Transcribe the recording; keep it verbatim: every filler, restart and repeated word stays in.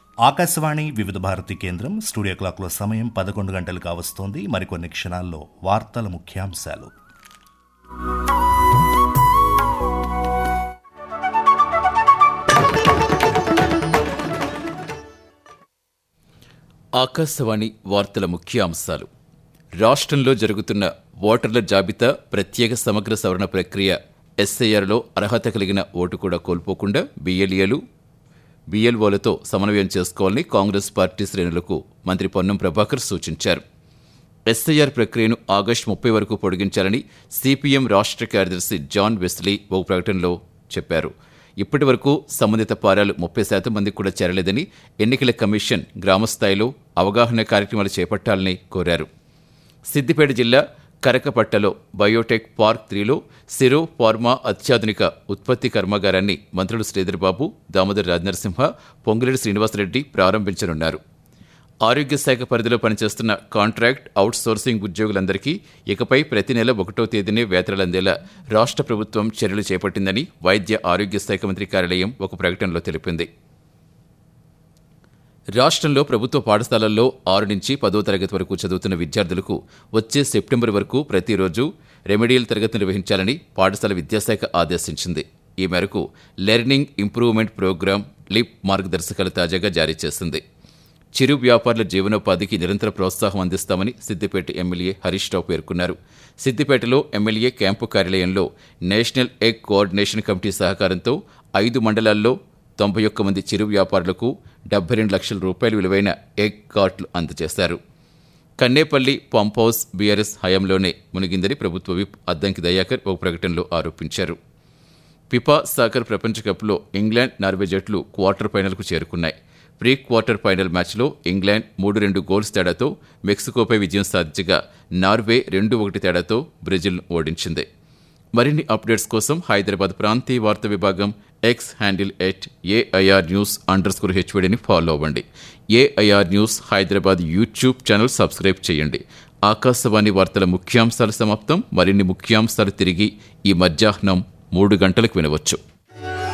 ఆకాశవాణి వివిధ భారతి కేంద్రం స్టూడియో క్లాక్లో సమయం పదకొండు గంటలు కావస్తోంది. మరికొన్ని క్షణాల్లో వార్తల ముఖ్యాంశాలు. ఆకాశవాణి వార్తల ముఖ్యాంశాలు. రాష్ట్రంలో జరుగుతున్న ఓటర్ల జాబితా ప్రత్యేక సమగ్ర సవరణ ప్రక్రియ ఎస్ఐఆర్లో అర్హత కలిగిన ఓటు కూడా కోల్పోకుండా బిఎల్ఏలు బిఎల్ఓలతో సమన్వయం చేసుకోవాలని కాంగ్రెస్ పార్టీ శ్రేణులకు మంత్రి పొన్నం ప్రభాకర్ సూచించారు. ఎస్ఐఆర్ ప్రక్రియను ఆగస్టు ముప్పై వరకు పొడిగించాలని సిపిఎం రాష్ట్ర కార్యదర్శి జాన్ వెస్లీ ఒక ప్రకటనలో చెప్పారు. ఇప్పటి వరకు సంబంధిత పారాలు ముప్పై శాతం మందికి కూడా చేరలేదని ఎన్నికల కమిషన్ గ్రామస్థాయిలో అవగాహన కార్యక్రమాలు చేపట్టాలని కోరారు. సిద్దిపేట జిల్లా కరకపట్టలో బయోటెక్ పార్క్ త్రీలో సిరో ఫార్మా అత్యాధునిక ఉత్పత్తి కర్మాగారాన్ని మంత్రులు శ్రీధర్బాబు, దామోదర్ రాజనరసింహ, పొంగులేటి శ్రీనివాసరెడ్డి ప్రారంభించనున్నారు. ఆరోగ్య శాఖ పరిధిలో పనిచేస్తున్న కాంట్రాక్ట్ అవుట్సోర్సింగ్ ఉద్యోగులందరికీ ఇకపై ప్రతి నెల ఒకటో తేదీనే వేతనాలు అందేలా రాష్ట్ర ప్రభుత్వం చర్యలు చేపట్టిందని వైద్య ఆరోగ్య శాఖ మంత్రి కార్యాలయం ఒక ప్రకటనలో తెలిపింది. రాష్ట్రంలో ప్రభుత్వ పాఠశాలల్లో ఆరు నుంచి పదో తరగతి వరకు చదువుతున్న విద్యార్థులకు వచ్చే సెప్టెంబర్ వరకు ప్రతిరోజు రెమెడియల్ తరగతి నిర్వహించాలని పాఠశాల విద్యాశాఖ ఆదేశించింది. ఈ మేరకు లెర్నింగ్ ఇంప్రూవ్మెంట్ ప్రోగ్రాం లిప్ మార్గదర్శకాలు తాజాగా జారీ చేసింది. చిరు వ్యాపారుల జీవనోపాధికి నిరంతర ప్రోత్సాహం అందిస్తామని సిద్దిపేట ఎమ్మెల్యే హరీష్ రావు పేర్కొన్నారు. సిద్దిపేటలో ఎమ్మెల్యే క్యాంపు కార్యాలయంలో నేషనల్ ఎగ్ కోఆర్డినేషన్ కమిటీ సహకారంతో ఐదు మండలాల్లో తొంభై ఒక్క మంది చిరు వ్యాపారులకు డెబ్బై రెండు లక్షల రూపాయల విలువైన ఎగ్ కార్ట్లు అందజేశారు. కన్నేపల్లి పంప్ హౌస్ బీఆర్ఎస్ హయాంలోనే మునిగిందని ప్రభుత్వ విప్ అద్దంకి దయాకర్ ఒక ప్రకటనలో ఆరోపించారు. ఫిఫా సాకర్ ప్రపంచ కప్లో ఇంగ్లాండ్, నార్వే జట్లు క్వార్టర్ ఫైనల్కు చేరుకున్నాయి. ప్రీ క్వార్టర్ ఫైనల్ మ్యాచ్లో ఇంగ్లాండ్ మూడు రెండు గోల్స్ తేడాతో మెక్సికోపై విజయం సాధించగా నార్వే రెండు ఒకటి తేడాతో బ్రెజిల్ను ఓడించింది. మరిన్ని అప్డేట్స్ కోసం హైదరాబాద్ ప్రాంతీయ వార్తా విభాగం X handle at AIR news under score హెచ్వీడీని follow అవ్వండి. AIR news Hyderabad YouTube channel subscribe చేయండి. ఆకాశవాణి వార్తల ముఖ్యాంశాలు సమాప్తం. మరిన్ని ముఖ్యాంశాలు తిరిగి ఈ మధ్యాహ్నం మూడు గంటలకు వినవచ్చు.